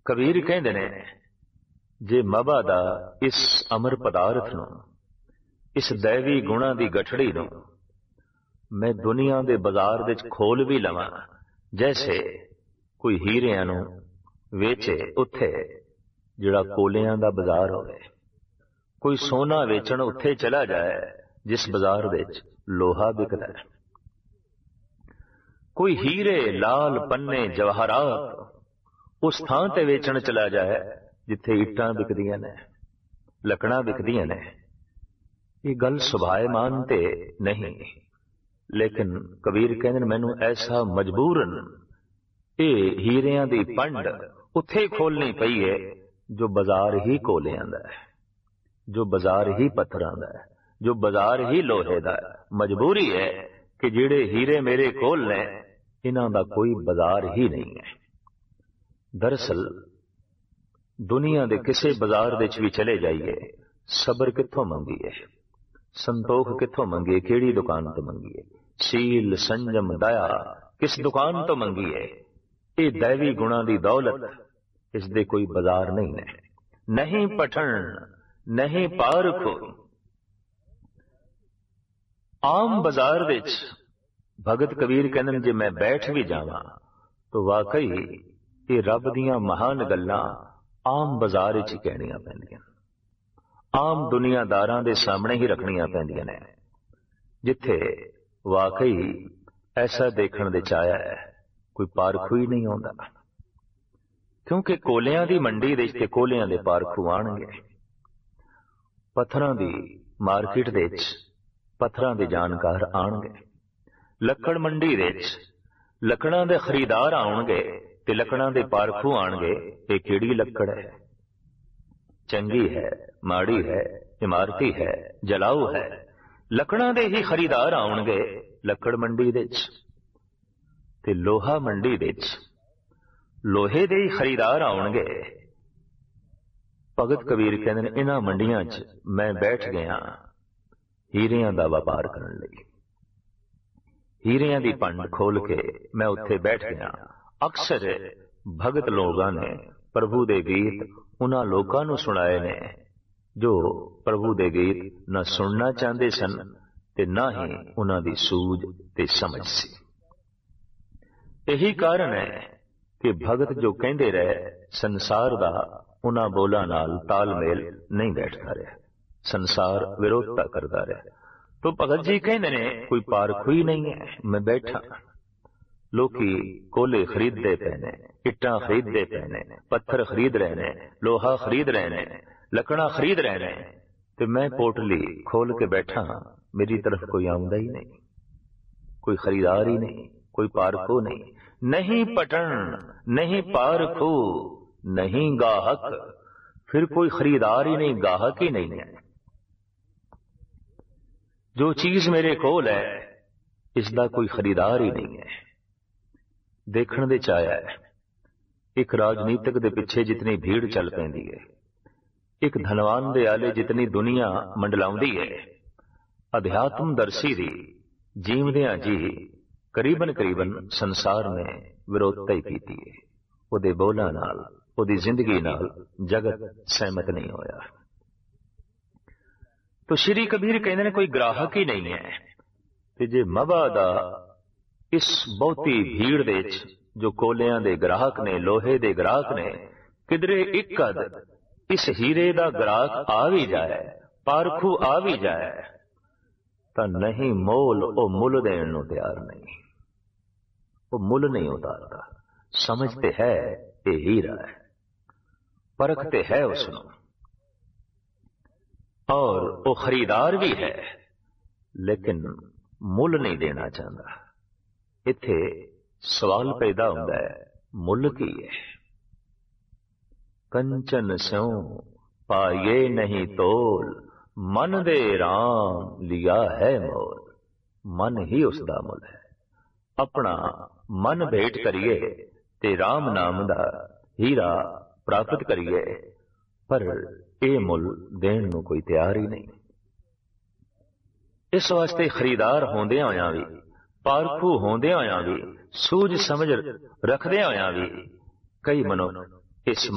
कबीर कहते ने जे मबा दा इस अमर पदार्थ नूं, इस दैवी गुणा दी गठड़ी नूं मैं दुनिया दे बाजार विच खोल भी लवां, जैसे कोई हीरियां नूं वेचे उत्थे जिहड़ा कोलियां दा बाजार होवे, कोई सोना वेचण उत्थे चला जाए जिस बाजार विच लोहा बिकदा है, कोई हीरे लाल पन्ने जवाहरात उस थां ते वेचण चला जाए जिथे इट्टां बिकदियां ने, लकड़ां बिकदियां ने। ये गल सुभाएमान ते नहीं, लेकिन कबीर कहंदे ने मैनू ऐसा मजबूरन ये हीरियां दी पंड उत्थे खोलनी पई है जो बाजार ही कोलियां दा है, जो बाजार ही पत्थरां दा है, जो बाजार ही लोहे दा है। मजबूरी है कि जिहड़े हीरे मेरे कोल ने इन्हां दा कोई बाजार ही नहीं है। दरअसल दुनिया दे किसे बाजार विच भी चले जाइए, सबर कित्थों मंगीए, संतोख कित्थों मंगीए, केड़ी दुकान तो मंगीए, शील संजम दया किस दुकान तो मंगीए। ये दैवी गुणा दी दौलत इस दे कोई बाजार नहीं है। नहीं पठण नहीं पारखो। आम बाजार विच भगत कबीर कहंदे जे मैं बैठ भी जावां तो वाकई ये रब दियां महान गल्लां आम बाजार विच कहणियां पैंदियां, आम दुनियादारां दे सामने ही रखणियां पैंदियां ने, जिथे वाकई ऐसा देखण दे चाया है कोई पारखू ही नहीं आउंदा। क्योंकि कोलियां दी मंडी दे ते कोलियां दे पारखू आणगे, पत्थरां दी मार्केट दे विच पत्थरां दे जानकार आणगे, लक्कड़ मंडी दे विच लकड़ां दे खरीदार आउणगे ते लकड़ां दे पारखू आणगे। ये किहड़ी लक्कड़ है, चंगी है माड़ी है, इमारती है जलाऊ है, लकड़ां दे ही खरीदार आउणगे लक्कड़ मंडी दे विच। ते लोहा मंडी दे विच लोहे दे ही खरीदार आउणगे। भगत कबीर कहंदे ने इन्हां मंडियां च मैं बैठ गया हीरियां दा व्यापार करन लई, हीरियां दी पंड खोल के मैं उत्थे बैठ गया। अक्सर भगत लोगां ने प्रभु दे गीत उन्हां लोकां नूं सुणाए ने जो प्रभु दे गीत न सुनना चाहते सन ते ना ही उन्हां दी सूझ ते समझ सी। यही कारण है कि भगत जो कहंदे रहे संसार दा उन्हां बोलां नाल तालमेल नहीं बैठदा रहा, संसार विरोधता करदा रहा। तो भगत जी कहंदे ने कोई पारखू ही नहीं है। मैं बैठा, लोकी कोले खरीदते पे ने, इट्टां खरीदते पे ने, पत्थर खरीद रहे ने, लोहा खरीद रहे ने, लकड़ा खरीद रहे ने, तो मैं पोटली खोल के बैठा, मेरी तरफ कोई आउंदा ही नहीं, कोई खरीदार ही नहीं, कोई पारखू नहीं। नहीं पटन नहीं पारखू नहीं गाहक, फिर कोई खरीदार ही नहीं, गाहक ही नहीं है। जो चीज मेरे कोल है इसका कोई खरीदार ही नहीं है। देखण दे चाया है एक राजनीतिक दे पिछे जितनी भीड़ चल पैंदी है, एक धनवान दे आले जितनी दुनिया मंडलाउंदी है, अध्यात्म दर्शी दी जीवदियां जी करीबन करीबन संसार ने विरोधता ही कीती है। उहदे बोलां नाल उहदी जिंदगी नाल जगत सहमत नहीं होया। तो श्री कबीर कहते ने कोई ग्राहक ही नहीं है। ते जे मबा दा इस बहुती भीड़ दे विच जो कोलियां दे ग्राहक ने, लोहे दे ग्राहक ने, किधरे एक कद इस हीरे दा ग्राहक आ भी जाए, पारखू आ भी जाए, तां नहीं मोल ओ मुल देण नूं तैयार नहीं, वो मुल नहीं उतारता। समझते है ये हीरा है, परखते है उसनूं, और वो खरीदार भी है लेकिन मुल नहीं देना चाहता। इत्थे सवाल पैदा होता है मुल की है। कंचन स्यों पाये नहीं तोल, मन दे राम लिया है मोल। मन ही उसका मुल है। अपना मन भेंट करिए ते राम नाम दा हीरा प्राप्त करिए, पर ये मुल देण नूं कोई तैयार ही नहीं। इस वास्ते खरीदार होंदे होया भी, पारखू होंदे होया भी, सूझ समझ रखदे होया भी कई मनुख इस